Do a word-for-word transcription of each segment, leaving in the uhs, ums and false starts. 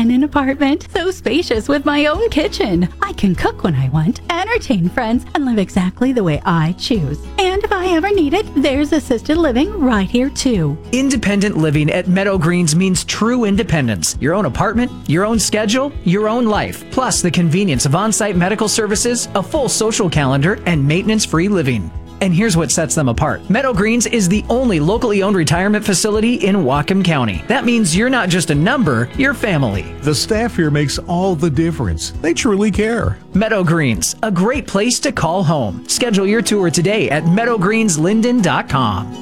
and an apartment. So spacious with my own kitchen. I can cook when I want, entertain friends, and live exactly the way I choose. And if I ever need it, there's assisted living right here too. Independent living at Meadow Greens means true independence. Your own apartment, your own schedule, your own life. Plus the convenience of on-site medical services, a full social calendar, and maintenance-free living. And here's what sets them apart. Meadow Greens is the only locally owned retirement facility in Whatcom County. That means you're not just a number, you're family. The staff here makes all the difference. They truly care. Meadow Greens, a great place to call home. Schedule your tour today at meadow greens linden dot com.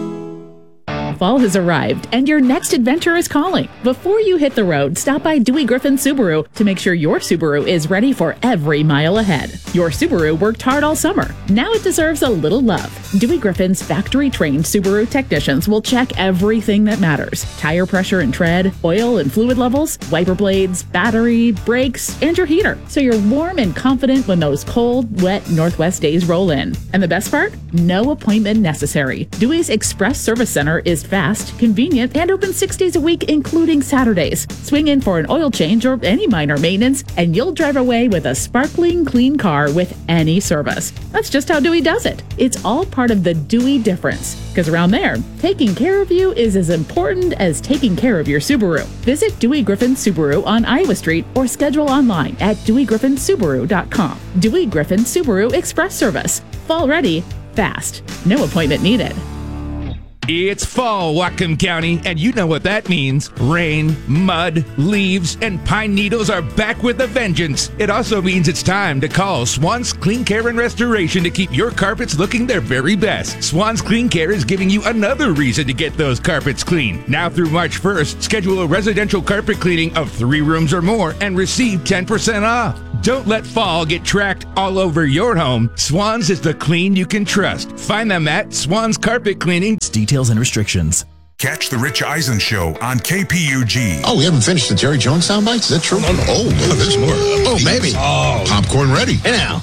Fall has arrived, and your next adventure is calling. Before you hit the road, stop by Dewey Griffin Subaru to make sure your Subaru is ready for every mile ahead. Your Subaru worked hard all summer. Now it deserves a little love. Dewey Griffin's factory-trained Subaru technicians will check everything that matters. Tire pressure and tread, oil and fluid levels, wiper blades, battery, brakes, and your heater. So you're warm and confident when those cold, wet Northwest days roll in. And the best part? No appointment necessary. Dewey's Express Service Center is fast, convenient, and open six days a week, including Saturdays. Swing in for an oil change or any minor maintenance, and you'll drive away with a sparkling clean car with any service. That's just how Dewey does it. It's all part of the Dewey difference, because around there, taking care of you is as important as taking care of your Subaru. Visit Dewey Griffin Subaru on Iowa Street or schedule online at dewey griffin subaru dot com. Dewey Griffin Subaru Express Service. Fall ready, fast. No appointment needed. It's fall, Whatcom County, and you know what that means. Rain, mud, leaves, and pine needles are back with a vengeance. It also means it's time to call Swan's Clean Care and Restoration to keep your carpets looking their very best. Swan's Clean Care is giving you another reason to get those carpets clean. Now through March first, schedule a residential carpet cleaning of three rooms or more and receive ten percent off. Don't let fall get tracked all over your home. Swans is the clean you can trust. Find them at Swans Carpet Cleaning. Details and restrictions. Catch the Rich Eisen Show on K P U G. Oh, we haven't finished the Jerry Jones sound bites? Is that true? No, no. Oh, no, there's more. Oh, maybe. Oh. Popcorn ready. Hey now.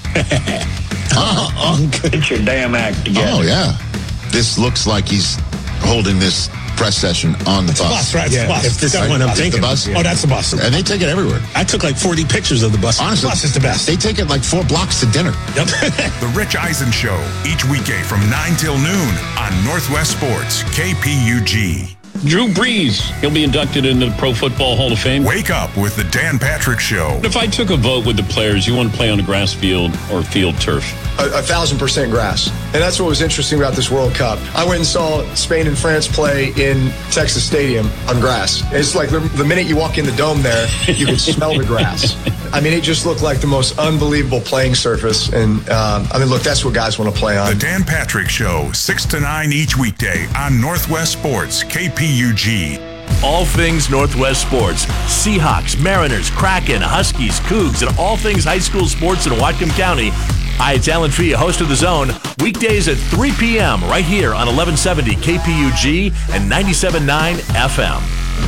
uh, Uncle. Get your damn act together. Oh, yeah. This looks like he's holding this press session on the it's bus. It's a bus, right? It's yeah. a bus. If this is right? one I'm Is thinking. The bus? Oh, that's a bus. And they take it everywhere. I took like forty pictures of the bus. Honestly, the bus is the best. They take it like four blocks to dinner. Yep. The Rich Eisen Show, each weekday from nine till noon on Northwest Sports, K P U G. Drew Brees, he'll be inducted into the Pro Football Hall of Fame. Wake up with the Dan Patrick Show. If I took a vote with the players, you want to play on a grass field or field turf? A, a thousand percent grass. And that's what was interesting about this World Cup. I went and saw Spain and France play in Texas Stadium on grass. It's like the, the minute you walk in the dome there, you can smell the grass. I mean, it just looked like the most unbelievable playing surface. And, um, I mean, look, that's what guys want to play on. The Dan Patrick Show, six to nine each weekday on Northwest Sports, K P U G. All things Northwest sports. Seahawks, Mariners, Kraken, Huskies, Cougs, and all things high school sports in Whatcom County. Hi, it's Alan Fia, host of The Zone. Weekdays at three p.m. right here on eleven seventy K P U G and ninety-seven point nine F M.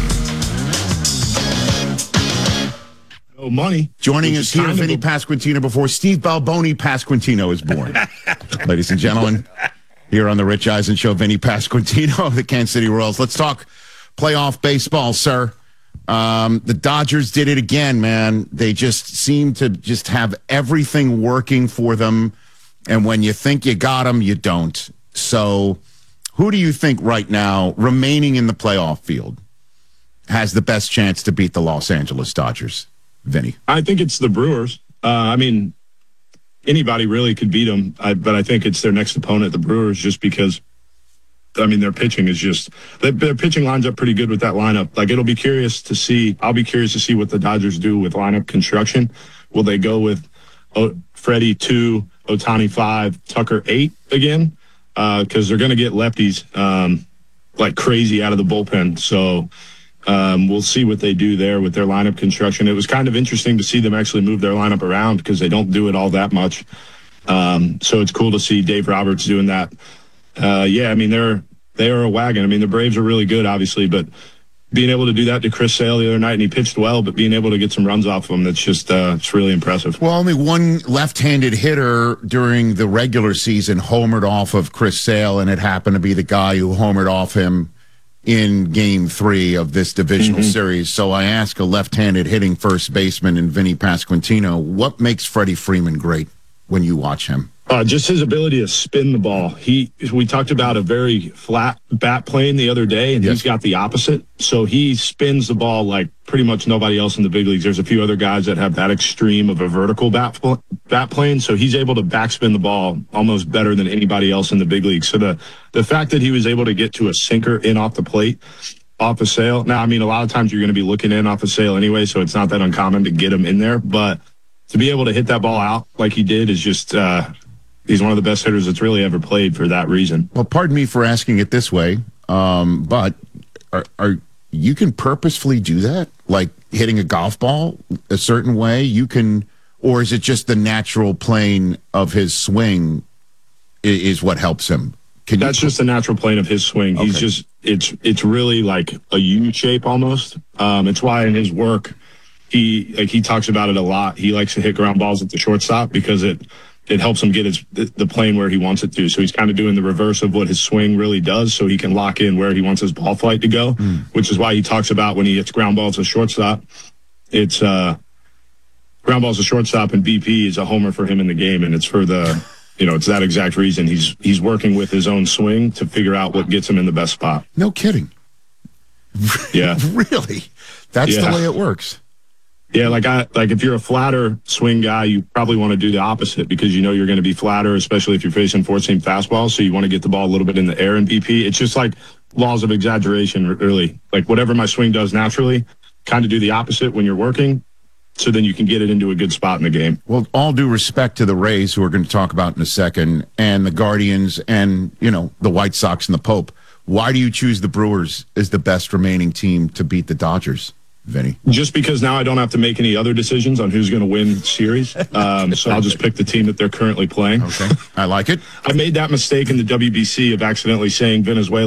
Oh, money. Joining us here, Vinny Pasquantino, before Steve Balboni Pasquantino is born. Ladies and gentlemen, here on the Rich Eisen Show, Vinny Pasquantino of the Kansas City Royals. Let's talk playoff baseball, sir. Um, the Dodgers did it again, man. They just seem to just have everything working for them. And when you think you got them, you don't. So who do you think right now, remaining in the playoff field, has the best chance to beat the Los Angeles Dodgers? Vinny? I think it's the Brewers. Uh, I mean, anybody really could beat them, I, but I think it's their next opponent, the Brewers, just because, I mean, their pitching is just, their, their pitching lines up pretty good with that lineup. Like, it'll be curious to see, I'll be curious to see what the Dodgers do with lineup construction. Will they go with o- Freddie two, Ohtani five, Tucker eight again? Because uh, they're going to get lefties um, like crazy out of the bullpen. So, Um, we'll see what they do there with their lineup construction. It was kind of interesting to see them actually move their lineup around because they don't do it all that much. Um, so it's cool to see Dave Roberts doing that. Uh, yeah, I mean, they're, they are a wagon. I mean, the Braves are really good, obviously, but being able to do that to Chris Sale the other night, and he pitched well, but being able to get some runs off of him, that's just, uh, it's really impressive. Well, only one left-handed hitter during the regular season homered off of Chris Sale, and it happened to be the guy who homered off him in game three of this divisional Mm-hmm. series. So I ask a left-handed hitting first baseman in Vinny Pasquantino, what makes Freddie Freeman great when you watch him? Uh, just his ability to spin the ball. He, we talked about a very flat bat plane the other day, and Yes. he's got the opposite. So he spins the ball like pretty much nobody else in the big leagues. There's a few other guys that have that extreme of a vertical bat, pl- bat plane. So he's able to backspin the ball almost better than anybody else in the big leagues. So the, the fact that he was able to get to a sinker in off the plate, off a sale. Now, I mean, a lot of times you're going to be looking in off a sale anyway, so it's not that uncommon to get him in there. But to be able to hit that ball out like he did is just, uh, he's one of the best hitters that's really ever played for that reason. Well, pardon me for asking it this way, um, but are, are you can purposefully do that? Like hitting a golf ball a certain way? You can, or is it just the natural plane of his swing is, is what helps him? Can That's you, just the natural plane of his swing. He's Okay. just, it's it's really like a U shape almost. Um, it's why in his work, he like he talks about it a lot. He likes to hit ground balls at the shortstop because it it helps him get his the plane where he wants it to. So he's kind of doing the reverse of what his swing really does, so he can lock in where he wants his ball flight to go, mm. which is why he talks about when he hits ground balls to shortstop, it's uh, ground balls to shortstop, and B P is a homer for him in the game, and it's for the, you know, it's that exact reason. He's he's working with his own swing to figure out what gets him in the best spot. No kidding. Yeah. Really? That's Yeah. the way it works. Yeah, like I like if you're a flatter swing guy, you probably want to do the opposite because you know you're going to be flatter, especially if you're facing four-seam fastballs. So you want to get the ball a little bit in the air in B P. It's just like laws of exaggeration, really. Like whatever my swing does naturally, kind of do the opposite when you're working, so then you can get it into a good spot in the game. Well, all due respect to the Rays, who we're going to talk about in a second, and the Guardians, and you know the White Sox and the Pope. Why do you choose the Brewers as the best remaining team to beat the Dodgers, Vinny? Just because now I don't have to make any other decisions on who's going to win series. Um, so I'll just pick the team that they're currently playing. Okay. I like it. I made that mistake in the W B C of accidentally saying Venezuela